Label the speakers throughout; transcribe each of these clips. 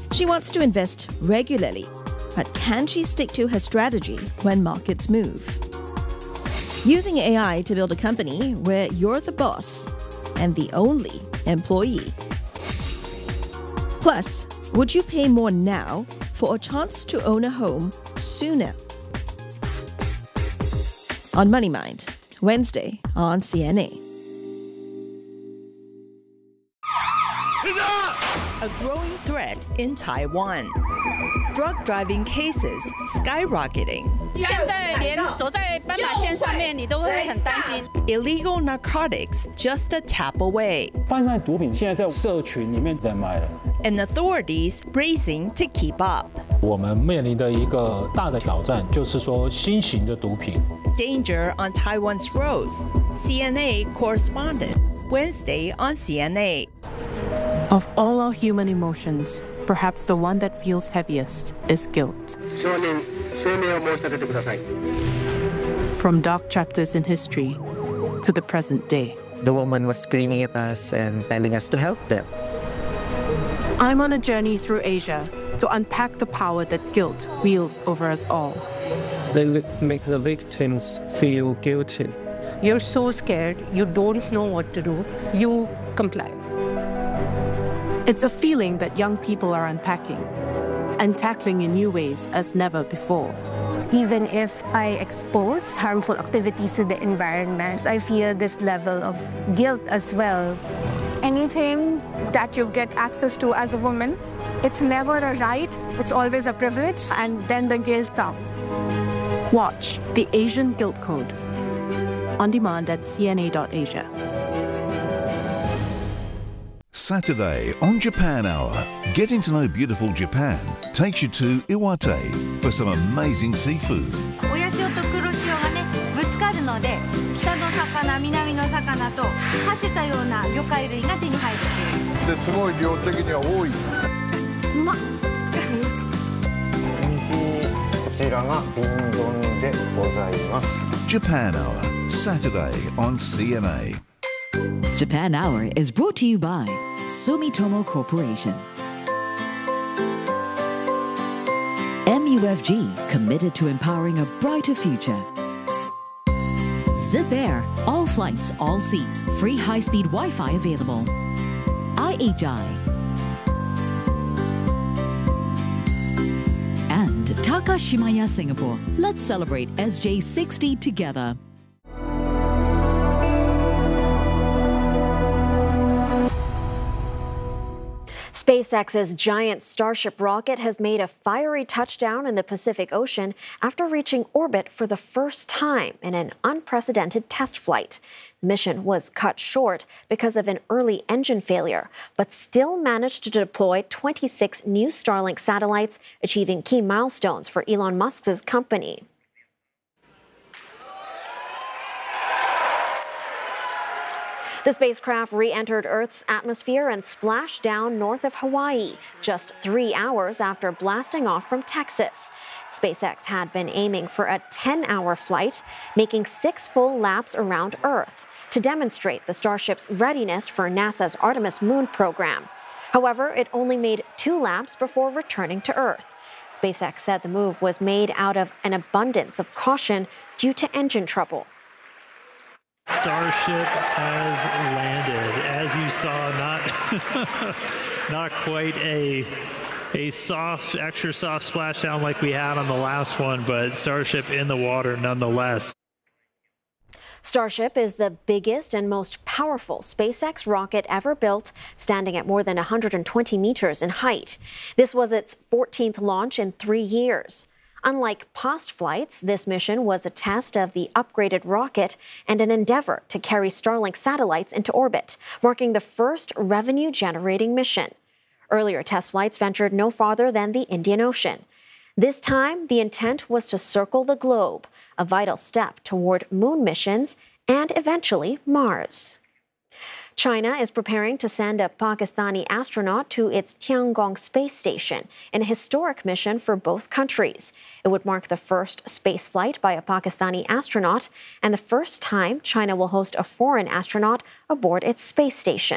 Speaker 1: She wants to invest regularly, but can she stick to her strategy when markets move? Using AI to build a company where you're the boss and the only employee. Plus, would you pay more now for a chance to own a home sooner? On Money Mind, Wednesday on CNA.
Speaker 2: A growing threat in Taiwan. Drug driving cases skyrocketing.
Speaker 3: 现在连走在斑马线上面，你都会很担心。
Speaker 2: Illegal narcotics just a tap away.
Speaker 4: 贩卖毒品现在在社群里面在卖了。
Speaker 2: And authorities racing to keep up.
Speaker 4: 我们面临的一个大的挑战就是说新型的毒品。
Speaker 2: Danger on Taiwan's roads. CNA correspondent. Wednesday on CNA.
Speaker 5: Of all our human emotions, perhaps the one that feels heaviest is guilt. From dark chapters in history to the present day.
Speaker 6: The woman was screaming at us and telling us to help them.
Speaker 5: I'm on a journey through Asia to unpack the power that guilt wields over us all.
Speaker 7: They make the victims feel guilty.
Speaker 8: You're so scared, you don't know what to do, you comply.
Speaker 5: It's a feeling that young people are unpacking and tackling in new ways as never before.
Speaker 9: Even if I expose harmful activities to the environment, I feel this level of guilt as well.
Speaker 10: Anything that you get access to as a woman, it's never a right, it's always a privilege, and then the guilt comes.
Speaker 5: Watch The Asian Guilt Code on demand at cna.asia.
Speaker 11: Saturday on Japan Hour, getting to know beautiful Japan takes you to Iwate for some amazing seafood.
Speaker 12: 親潮と黒潮がねぶつかるので北の魚南の魚と走ったような魚介類が手に入るっていう。ですごい量的には多い。うまっ。
Speaker 7: こちらが瓶丼でございます。
Speaker 11: Japan Hour, Saturday on CNA.
Speaker 13: Japan Hour is brought to you by Sumitomo Corporation. MUFG, committed to empowering a brighter future. Zip Air, all flights, all seats, free high-speed Wi-Fi available. IHI. And Takashimaya Singapore. Let's celebrate SJ60 together.
Speaker 14: SpaceX's giant Starship rocket has made a fiery touchdown in the Pacific Ocean after reaching orbit for the first time in an unprecedented test flight. The mission was cut short because of an early engine failure, but still managed to deploy 26 new Starlink satellites, achieving key milestones for Elon Musk's company. The spacecraft re-entered Earth's atmosphere and splashed down north of Hawaii just 3 hours after blasting off from Texas. SpaceX had been aiming for a 10-hour flight, making 6 full laps around Earth to demonstrate the Starship's readiness for NASA's Artemis moon program. However, it only made 2 laps before returning to Earth. SpaceX said the move was made out of an abundance of caution due to engine trouble.
Speaker 15: Starship has landed. As you saw, not quite a soft, extra soft splashdown like we had on the last one, but Starship in the water nonetheless.
Speaker 14: Starship is the biggest and most powerful SpaceX rocket ever built, standing at more than 120 meters in height. This was its 14th launch in 3 years. Unlike past flights, this mission was a test of the upgraded rocket and an endeavor to carry Starlink satellites into orbit, marking the first revenue-generating mission. Earlier test flights ventured no farther than the Indian Ocean. This time, the intent was to circle the globe, a vital step toward moon missions and eventually Mars. China is preparing to send a Pakistani astronaut to its Tiangong space station in a historic mission for both countries. It would mark the first spaceflight by a Pakistani astronaut and the first time China will host a foreign astronaut aboard its space station.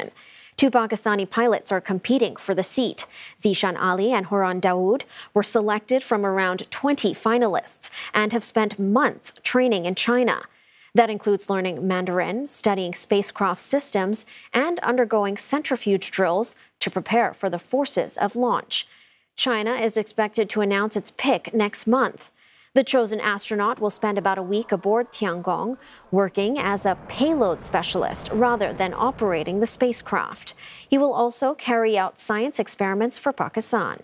Speaker 14: Two Pakistani pilots are competing for the seat. Zishan Ali and Horan Dawood were selected from around 20 finalists and have spent months training in China. That includes learning Mandarin, studying spacecraft systems, and undergoing centrifuge drills to prepare for the forces of launch. China is expected to announce its pick next month. The chosen astronaut will spend about a week aboard Tiangong, working as a payload specialist rather than operating the spacecraft. He will also carry out science experiments for Pakistan.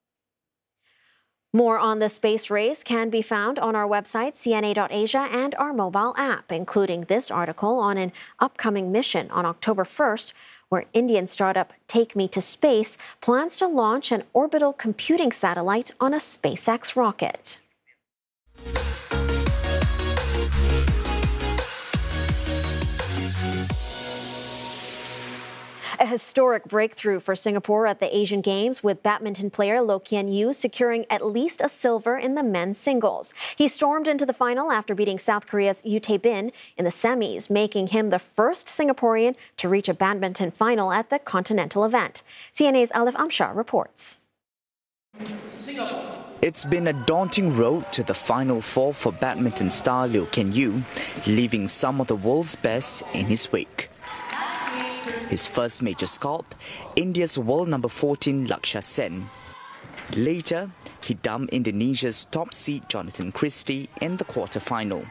Speaker 14: More on the space race can be found on our website, cna.asia, and our mobile app, including this article on an upcoming mission on October 1st, where Indian startup Take Me to Space plans to launch an orbital computing satellite on a SpaceX rocket. A historic breakthrough for Singapore at the Asian Games, with badminton player Loh Kian Yew securing at least a silver in the men's singles. He stormed into the final after beating South Korea's Yoo Tae-bin in the semis, making him the first Singaporean to reach a badminton final at the continental event. CNA's Alif Amshar reports.
Speaker 16: It's been a daunting road to the Final Four for badminton star Loh Kian Yew, leaving some of the world's best in his wake. His first major scalp, India's world number 14 Lakshya Sen. Later, he dumped Indonesia's top seed Jonathan Christie in the quarter-final.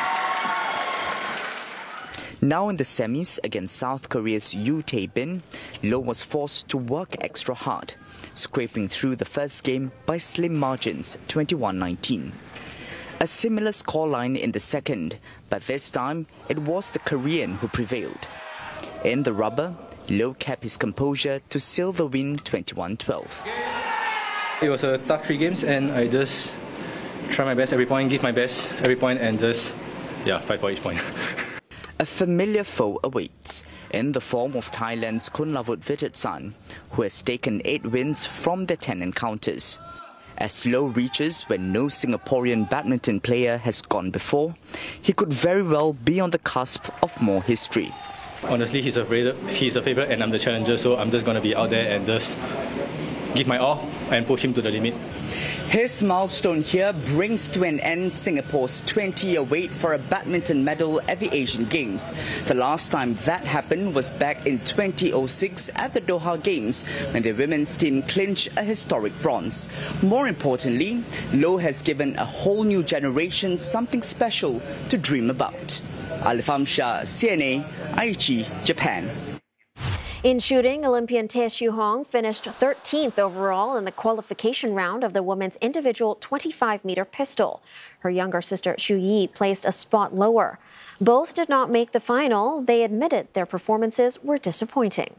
Speaker 16: Now in the semis against South Korea's Yoo Tae-bin, Loh was forced to work extra hard, scraping through the first game by slim margins, 21-19. A similar scoreline in the second, but this time it was the Korean who prevailed. In the rubber, Loh kept his composure to seal the win 21-12.
Speaker 17: It was a tough 3 games, and I just try my best every point, give my best every point, and just fight for each point.
Speaker 16: A familiar foe awaits, in the form of Thailand's Kunlavut Vitatsan, who has taken 8 wins from the 10 encounters. As Loh reaches where no Singaporean badminton player has gone before, he could very well be on the cusp of more history.
Speaker 17: Honestly, he's a favorite and I'm the challenger, so I'm just going to be out there and just give my all and push him to the limit.
Speaker 16: His milestone here brings to an end Singapore's 20-year wait for a badminton medal at the Asian Games. The last time that happened was back in 2006 at the Doha Games, when the women's team clinched a historic bronze. More importantly, Loh has given a whole new generation something special to dream about. Alif Amshar, CNA, Aichi, Japan.
Speaker 14: In shooting, Olympian Tae Soo-hong finished 13th overall in the qualification round of the women's individual 25-meter pistol. Her younger sister Shu Yi placed a spot lower. Both did not make the final. They admitted their performances were disappointing.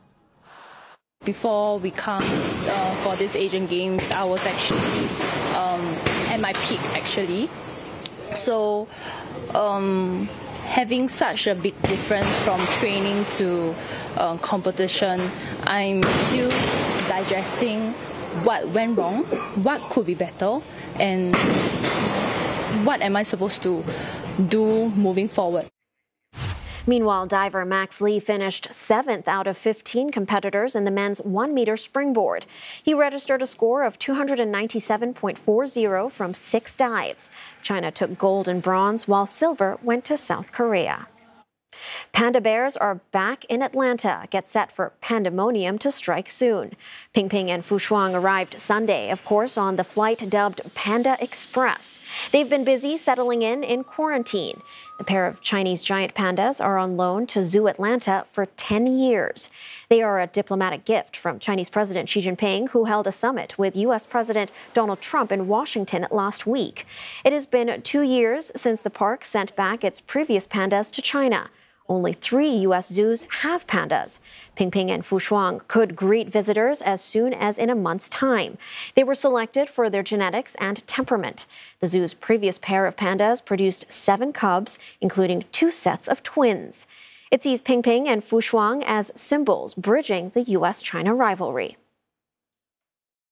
Speaker 18: Before we come for this Asian Games, I was actually at my peak, actually. So having such a big difference from training to competition, I'm still digesting what went wrong, what could be better, and what am I supposed to do moving forward.
Speaker 14: Meanwhile, diver Max Lee finished 7th out of 15 competitors in the men's 1-meter springboard. He registered a score of 297.40 from 6 dives. China took gold and bronze, while silver went to South Korea. Panda bears are back in Atlanta, get set for pandemonium to strike soon. Ping Ping and Fu Shuang arrived Sunday, of course, on the flight dubbed Panda Express. They've been busy settling in quarantine. The pair of Chinese giant pandas are on loan to Zoo Atlanta for 10 years. They are a diplomatic gift from Chinese President Xi Jinping, who held a summit with U.S. President Donald Trump in Washington last week. It has been 2 years since the park sent back its previous pandas to China. Only 3 U.S. zoos have pandas. Ping Ping and Fu Shuang could greet visitors as soon as in a month's time. They were selected for their genetics and temperament. The zoo's previous pair of pandas produced 7 cubs, including 2 sets of twins. It sees Ping Ping and Fu Shuang as symbols bridging the U.S.-China rivalry.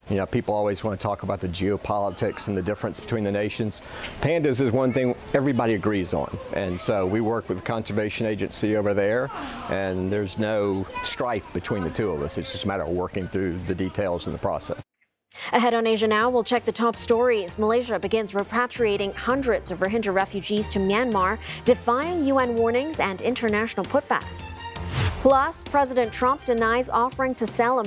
Speaker 19: You know, people always want to talk about the geopolitics and the difference between the nations. Pandas is one thing everybody agrees on. And so we work with the Conservation Agency over there, and there's no strife between the two of us. It's just a matter of working through the details in the process.
Speaker 14: Ahead on Asia Now, we'll check the top stories. Malaysia begins repatriating hundreds of Rohingya refugees to Myanmar, defying UN warnings and international putback. Plus, President Trump denies offering to sell